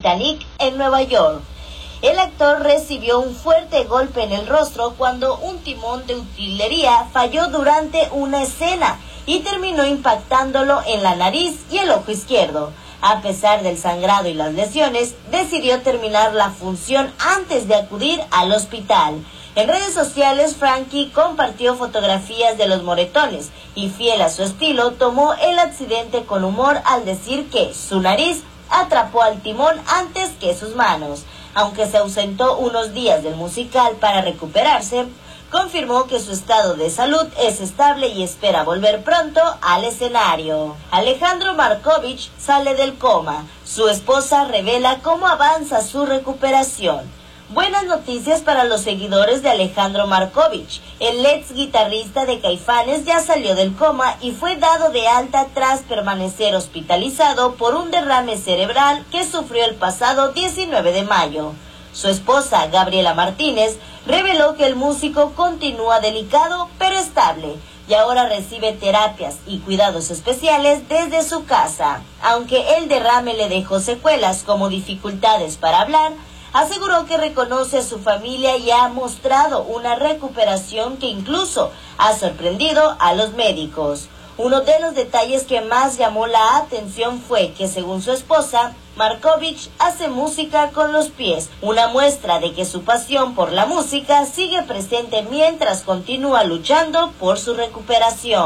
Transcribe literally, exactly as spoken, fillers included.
Titanic en Nueva York. El actor recibió un fuerte golpe en el rostro cuando un timón de utilería falló durante una escena y terminó impactándolo en la nariz y el ojo izquierdo. A pesar del sangrado y las lesiones, decidió terminar la función antes de acudir al hospital. En redes sociales, Frankie compartió fotografías de los moretones y, fiel a su estilo, tomó el accidente con humor al decir que su nariz atrapó al timón antes que sus manos. Aunque se ausentó unos días del musical para recuperarse, confirmó que su estado de salud es estable y espera volver pronto al escenario. Alejandro Markovich sale del coma. Su esposa revela cómo avanza su recuperación. Buenas noticias para los seguidores de Alejandro Markovich. El ex guitarrista de Caifanes ya salió del coma y fue dado de alta tras permanecer hospitalizado por un derrame cerebral que sufrió el pasado diecinueve de mayo. Su esposa, Gabriela Martínez, reveló que el músico continúa delicado pero estable y ahora recibe terapias y cuidados especiales desde su casa. Aunque el derrame le dejó secuelas como dificultades para hablar, aseguró que reconoce a su familia y ha mostrado una recuperación que incluso ha sorprendido a los médicos. Uno de los detalles que más llamó la atención fue que, según su esposa, Markovich hace música con los pies, una muestra de que su pasión por la música sigue presente mientras continúa luchando por su recuperación.